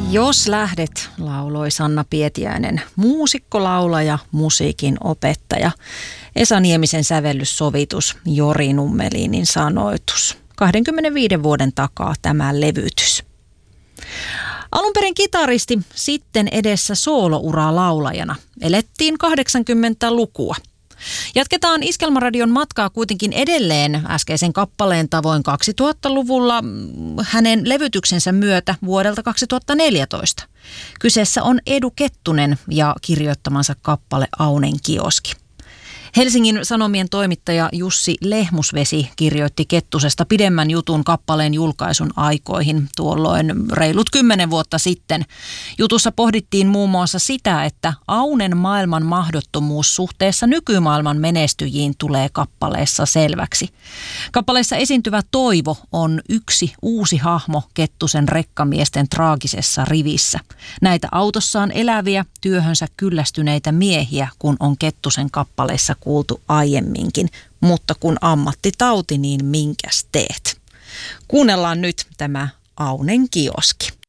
Jos lähdet, lauloi Sanna Pietiäinen, muusikko, laulaja, musiikin opettaja. Esa Niemisen sävellyssovitus, Jori Nummelinin sanoitus. 25 vuoden takaa tämä levytys. Alun perin kitaristi, sitten edessä soolouraa laulajana. Elettiin 80-lukua. Jatketaan Iskelmäradion matkaa kuitenkin edelleen äskeisen kappaleen tavoin 2000-luvulla hänen levytyksensä myötä vuodelta 2014. Kyseessä on Edu Kettunen ja kirjoittamansa kappale Aunen kioski. Helsingin Sanomien toimittaja Jussi Lehmusvesi kirjoitti Kettusesta pidemmän jutun kappaleen julkaisun aikoihin tuolloin reilut 10 vuotta sitten. Jutussa pohdittiin muun muassa sitä, että Aunen maailman mahdottomuus suhteessa nykymaailman menestyjiin tulee kappaleessa selväksi. Kappaleessa esiintyvä Toivo on yksi uusi hahmo Kettusen rekkamiesten traagisessa rivissä. Näitä autossaan eläviä, työhönsä kyllästyneitä miehiä, kun on Kettusen kappaleessa kuultu aiemminkin, mutta kun ammattitauti, niin minkäs teet? Kuunnellaan nyt tämä Aunen kioski.